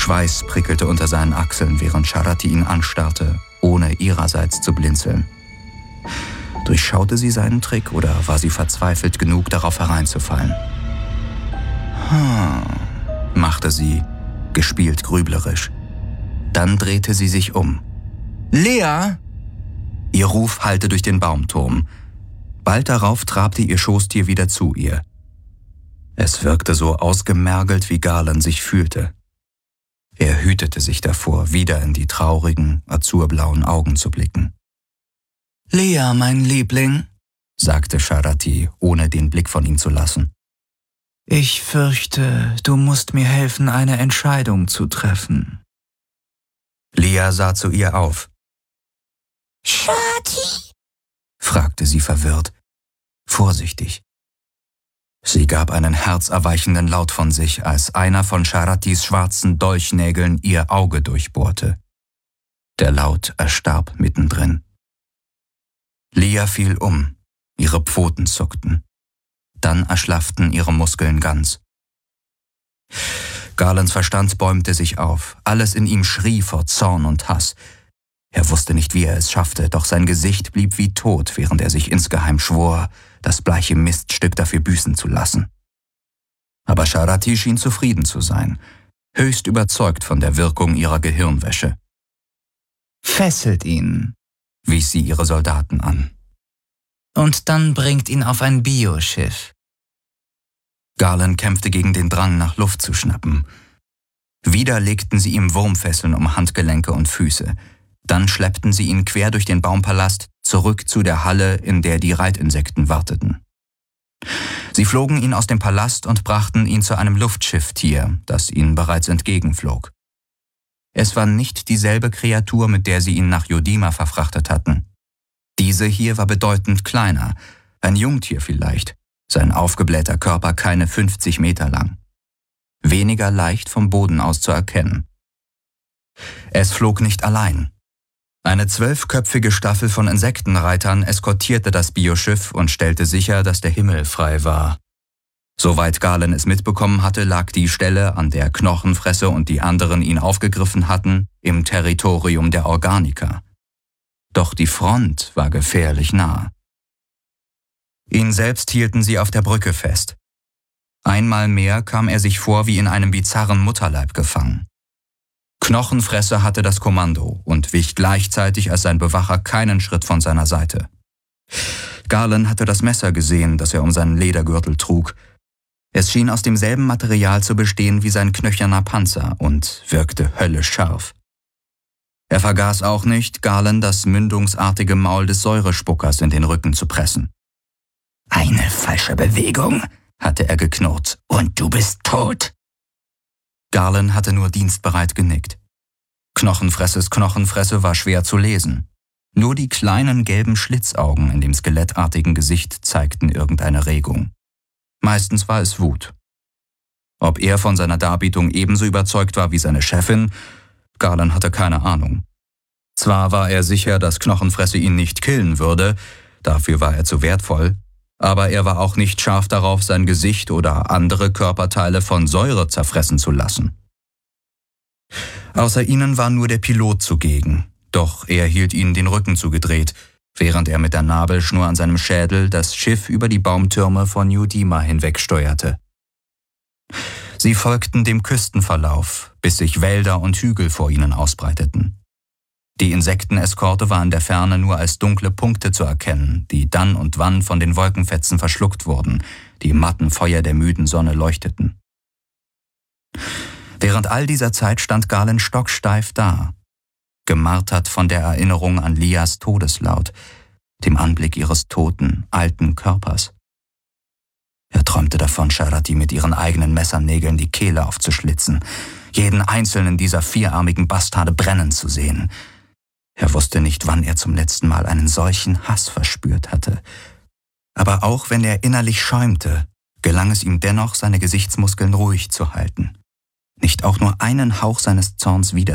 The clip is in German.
Schweiß prickelte unter seinen Achseln, während Charati ihn anstarrte, ohne ihrerseits zu blinzeln. Durchschaute sie seinen Trick oder war sie verzweifelt genug, darauf hereinzufallen? Machte sie, gespielt grüblerisch. Dann drehte sie sich um. »Lea!« Ihr Ruf hallte durch den Baumturm. Bald darauf trabte ihr Schoßtier wieder zu ihr. Es wirkte so ausgemergelt, wie Galen sich fühlte. Er hütete sich davor, wieder in die traurigen, azurblauen Augen zu blicken. »Lea, mein Liebling«, sagte Charati, ohne den Blick von ihm zu lassen. »Ich fürchte, du musst mir helfen, eine Entscheidung zu treffen.« Lea sah zu ihr auf. »Charati?« fragte sie verwirrt, vorsichtig. Sie gab einen herzerweichenden Laut von sich, als einer von Charatis schwarzen Dolchnägeln ihr Auge durchbohrte. Der Laut erstarb mittendrin. Lea fiel um, ihre Pfoten zuckten. Dann erschlafften ihre Muskeln ganz. Galens Verstand bäumte sich auf, alles in ihm schrie vor Zorn und Hass. Er wusste nicht, wie er es schaffte, doch sein Gesicht blieb wie tot, während er sich insgeheim schwor, das bleiche Miststück dafür büßen zu lassen. Aber Charati schien zufrieden zu sein, höchst überzeugt von der Wirkung ihrer Gehirnwäsche. »Fesselt ihn«, wies sie ihre Soldaten an. »Und dann bringt ihn auf ein Bioschiff.« Galen kämpfte gegen den Drang, nach Luft zu schnappen. Wieder legten sie ihm Wurmfesseln um Handgelenke und Füße. Dann schleppten sie ihn quer durch den Baumpalast zurück zu der Halle, in der die Reitinsekten warteten. Sie flogen ihn aus dem Palast und brachten ihn zu einem Luftschifftier, das ihnen bereits entgegenflog. Es war nicht dieselbe Kreatur, mit der sie ihn nach Yodima verfrachtet hatten. Diese hier war bedeutend kleiner, ein Jungtier vielleicht, sein aufgeblähter Körper keine 50 Meter lang. Weniger leicht vom Boden aus zu erkennen. Es flog nicht allein. Eine 12-köpfige Staffel von Insektenreitern eskortierte das Bioschiff und stellte sicher, dass der Himmel frei war. Soweit Galen es mitbekommen hatte, lag die Stelle, an der Knochenfresse und die anderen ihn aufgegriffen hatten, im Territorium der Organiker. Doch die Front war gefährlich nah. Ihn selbst hielten sie auf der Brücke fest. Einmal mehr kam er sich vor wie in einem bizarren Mutterleib gefangen. Knochenfresse hatte das Kommando und wich gleichzeitig als sein Bewacher keinen Schritt von seiner Seite. Galen hatte das Messer gesehen, das er um seinen Ledergürtel trug. Es schien aus demselben Material zu bestehen wie sein knöcherner Panzer und wirkte höllisch scharf. Er vergaß auch nicht, Galen das mündungsartige Maul des Säurespuckers in den Rücken zu pressen. »Eine falsche Bewegung«, hatte er geknurrt, »und du bist tot.« Galen hatte nur dienstbereit genickt. Knochenfresses Knochenfresse war schwer zu lesen. Nur die kleinen gelben Schlitzaugen in dem skelettartigen Gesicht zeigten irgendeine Regung. Meistens war es Wut. Ob er von seiner Darbietung ebenso überzeugt war wie seine Chefin, Galen hatte keine Ahnung. Zwar war er sicher, dass Knochenfresse ihn nicht killen würde, dafür war er zu wertvoll, aber er war auch nicht scharf darauf, sein Gesicht oder andere Körperteile von Säure zerfressen zu lassen. Außer ihnen war nur der Pilot zugegen, doch er hielt ihnen den Rücken zugedreht, während er mit der Nabelschnur an seinem Schädel das Schiff über die Baumtürme von Yodima hinwegsteuerte. Sie folgten dem Küstenverlauf, bis sich Wälder und Hügel vor ihnen ausbreiteten. Die Insekteneskorte war in der Ferne nur als dunkle Punkte zu erkennen, die dann und wann von den Wolkenfetzen verschluckt wurden, die im matten Feuer der müden Sonne leuchteten. Während all dieser Zeit stand Galen stocksteif da, gemartert von der Erinnerung an Leas Todeslaut, dem Anblick ihres toten, alten Körpers. Er träumte davon, Charati mit ihren eigenen Messernägeln die Kehle aufzuschlitzen, jeden einzelnen dieser vierarmigen Bastarde brennen zu sehen. Er wusste nicht, wann er zum letzten Mal einen solchen Hass verspürt hatte. Aber auch wenn er innerlich schäumte, gelang es ihm dennoch, seine Gesichtsmuskeln ruhig zu halten, nicht auch nur einen Hauch seines Zorns